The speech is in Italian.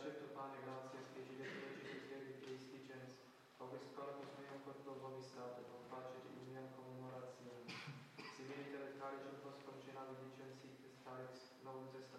accepto pane, grazie, specie di Cristi Christicens, August corpus meum corpus vomistato, non facet in mea commemorazione. Si merita del calice post concenavi dicens sic testarex, novum testamentum,